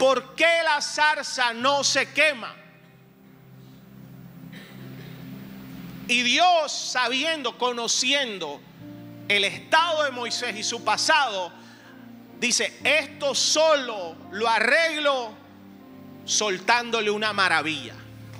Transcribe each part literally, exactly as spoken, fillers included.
¿por qué la zarza no se quema? Y Dios, sabiendo, conociendo el estado de Moisés y su pasado, dice, esto solo lo arreglo soltándole una maravilla.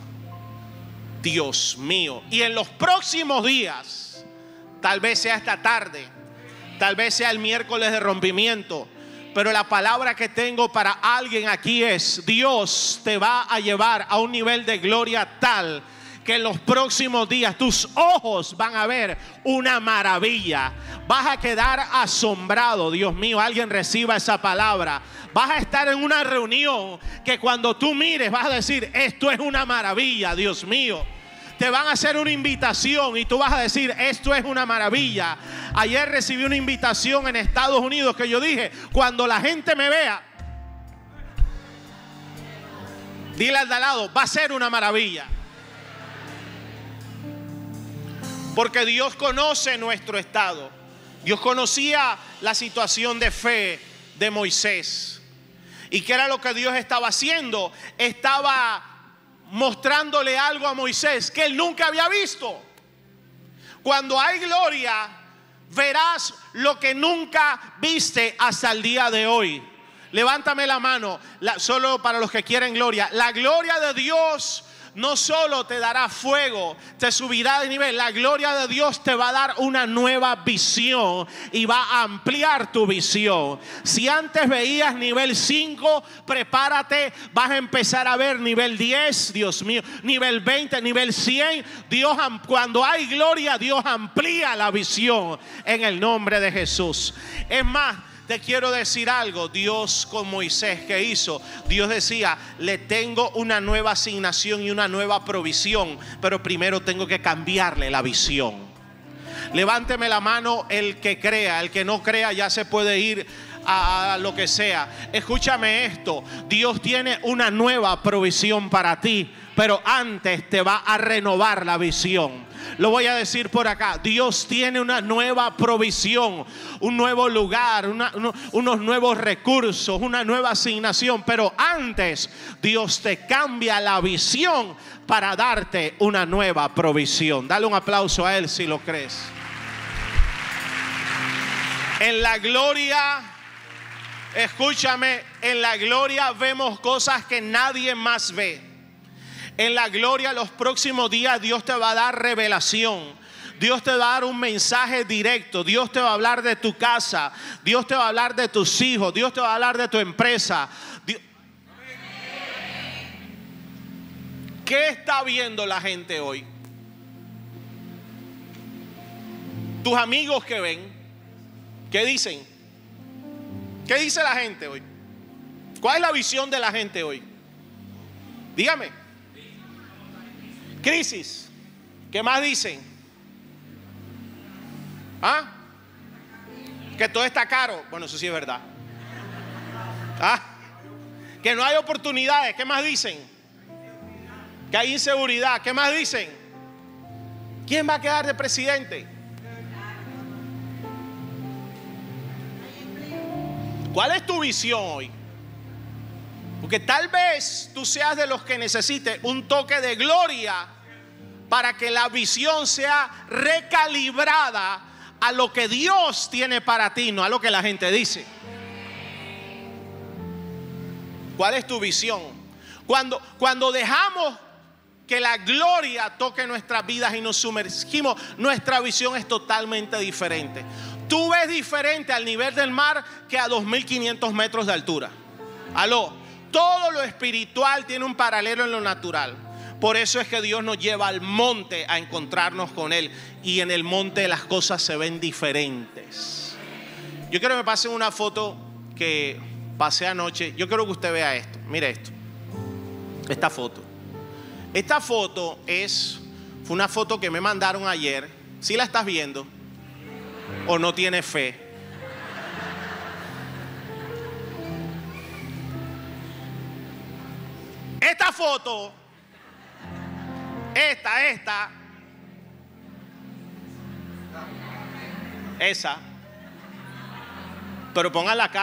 Dios mío. Y en los próximos días, tal vez sea esta tarde, tal vez sea el miércoles de rompimiento, pero la palabra que tengo para alguien aquí es: Dios te va a llevar a un nivel de gloria tal que en los próximos días tus ojos van a ver una maravilla. Vas a quedar asombrado. Dios mío, alguien reciba esa palabra. Vas a estar en una reunión que cuando tú mires vas a decir, esto es una maravilla. Dios mío, te van a hacer una invitación y tú vas a decir, esto es una maravilla. Ayer recibí una invitación en Estados Unidos que yo dije, cuando la gente me vea, dile al de al lado, va a ser una maravilla. Porque Dios conoce nuestro estado. Dios conocía la situación de fe de Moisés. ¿Y qué era lo que Dios estaba haciendo? Estaba mostrándole algo a Moisés que él nunca había visto. Cuando hay gloria, verás lo que nunca viste hasta el día de hoy. Levántame la mano, la, solo para los que quieren gloria. La gloria de Dios no solo te dará fuego, te subirá de nivel. La gloria de Dios te va a dar una nueva visión y va a ampliar tu visión. Si antes veías nivel cinco, prepárate, vas a empezar a ver nivel diez, Dios mío, nivel veinte, nivel cien. Dios, cuando hay gloria, Dios amplía la visión en el nombre de Jesús. Es más, te quiero decir algo. Dios con Moisés, ¿qué hizo? Dios decía, le tengo una nueva asignación y una nueva provisión, pero primero tengo que cambiarle la visión. Levánteme la mano el que crea. El que no crea ya se puede ir a, a lo que sea. Escúchame esto, Dios tiene una nueva provisión para ti, pero antes te va a renovar la visión. Lo voy a decir por acá. Dios tiene una nueva provisión, un nuevo lugar, una, uno, unos nuevos recursos, una nueva asignación. Pero antes Dios te cambia la visión para darte una nueva provisión. Dale un aplauso a Él si lo crees. En la gloria, escúchame, en la gloria vemos cosas que nadie más ve. En la gloria, los próximos días Dios te va a dar revelación. Dios te va a dar un mensaje directo. Dios te va a hablar de tu casa. Dios te va a hablar de tus hijos. Dios te va a hablar de tu empresa. Dios... ¿Qué está viendo la gente hoy? Tus amigos que ven, ¿qué dicen? ¿Qué dice la gente hoy? ¿Cuál es la visión de la gente hoy? Dígame. Crisis. ¿Qué más dicen? ¿Ah? Que todo está caro. Bueno, eso sí es verdad. ¿Ah? Que no hay oportunidades. ¿Qué más dicen? Que hay inseguridad. ¿Qué más dicen? ¿Quién va a quedar de presidente? ¿Cuál es tu visión hoy? Porque tal vez tú seas de los que necesite un toque de gloria para que la visión sea recalibrada a lo que Dios tiene para ti, no a lo que la gente dice. ¿Cuál es tu visión? Cuando, cuando dejamos que la gloria toque nuestras vidas y nos sumergimos, nuestra visión es totalmente diferente. Tú ves diferente al nivel del mar que a dos mil quinientos metros de altura. Aló. Todo lo espiritual tiene un paralelo en lo natural. Por eso es que Dios nos lleva al monte a encontrarnos con Él. Y en el monte las cosas se ven diferentes. Yo quiero que me pasen una foto que pasé anoche. Yo quiero que usted vea esto. Mire esto. Esta foto. Esta foto es fue una foto que me mandaron ayer. ¿Sí la estás viendo? ¿O no tiene fe? Esta foto, esta, esta, esa, pero pongan la cara.